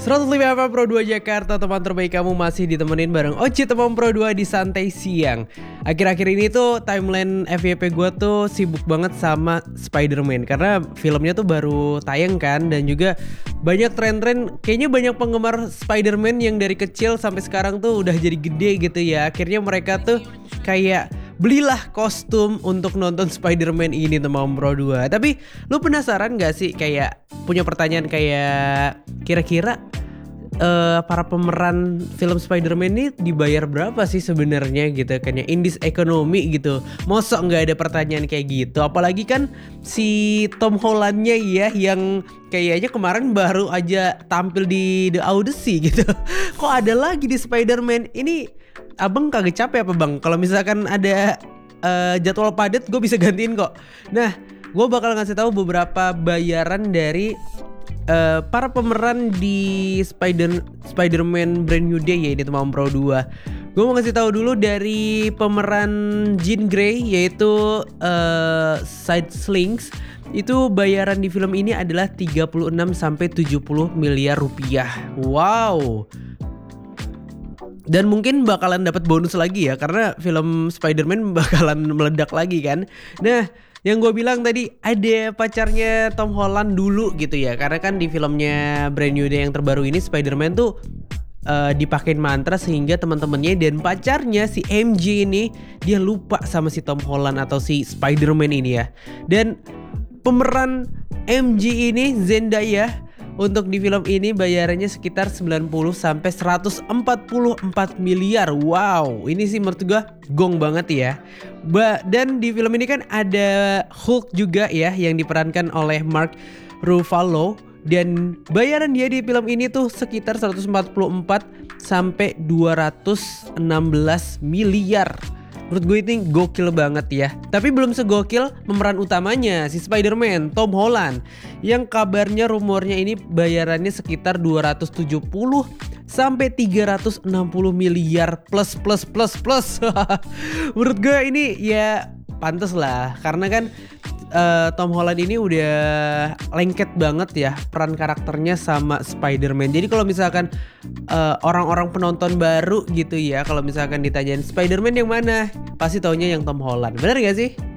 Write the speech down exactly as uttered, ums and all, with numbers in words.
seratus lima F M Pro dua Jakarta, teman terbaik kamu masih ditemenin bareng Oci teman Pro dua di Santai Siang. Akhir-akhir ini tuh timeline F Y P gue tuh sibuk banget sama Spider-Man karena filmnya tuh baru tayang kan. Dan juga banyak tren-tren, kayaknya banyak penggemar Spider-Man yang dari kecil sampai sekarang tuh udah jadi gede gitu ya. Akhirnya mereka tuh kayak belilah kostum untuk nonton Spider-Man ini teman Pro dua. Tapi lu penasaran gak sih, kayak punya pertanyaan kayak kira-kira uh, para pemeran film Spider-Man ini dibayar berapa sih sebenarnya gitu kan ya, in this economy gitu. Mosok nggak ada pertanyaan kayak gitu, apalagi kan si Tom Hollandnya ya yang kayaknya kemarin baru aja tampil di The Odyssey gitu. Kok ada lagi di Spider-Man ini? Abang kagak capek apa bang? Kalau misalkan ada uh, jadwal padat gue bisa gantiin kok. Nah, gue bakal ngasih tahu beberapa bayaran dari Uh, para pemeran di Spider Spider-Man Brand New Day ya ini teman Pro dua. Gue mau ngasih tahu dulu dari pemeran Jean Grey yaitu uh, Side Slings. Itu bayaran di film ini adalah tiga puluh enam sampai tujuh puluh miliar rupiah. Wow. Dan mungkin bakalan dapat bonus lagi ya karena film Spider-Man bakalan meledak lagi kan. Nah, yang gue bilang tadi ada pacarnya Tom Holland dulu gitu ya. Karena kan di filmnya Brand New Day yang terbaru ini Spider-Man tuh uh, dipakein mantra sehingga teman-temannya dan pacarnya si M J ini dia lupa sama si Tom Holland atau si Spider-Man ini ya. Dan pemeran M J ini Zendaya untuk di film ini bayarannya sekitar sembilan puluh sampai seratus empat puluh empat miliar. Wow, ini sih menurut gue gong banget ya. Ba dan di film ini kan ada Hulk juga ya yang diperankan oleh Mark Ruffalo. Dan bayaran dia di film ini tuh sekitar seratus empat puluh empat sampai dua ratus enam belas miliar. Menurut gue ini gokil banget ya. Tapi belum segokil pemeran utamanya si Spider-Man Tom Holland, yang kabarnya rumornya ini bayarannya sekitar dua ratus tujuh puluh sampai tiga ratus enam puluh miliar plus plus plus plus. Menurut gue ini ya pantas lah karena kan uh, Tom Holland ini udah lengket banget ya peran karakternya sama Spider-Man. Jadi kalau misalkan uh, orang-orang penonton baru gitu ya, kalau misalkan ditanyain Spider-Man yang mana, pasti taunya yang Tom Holland. Bener gak sih?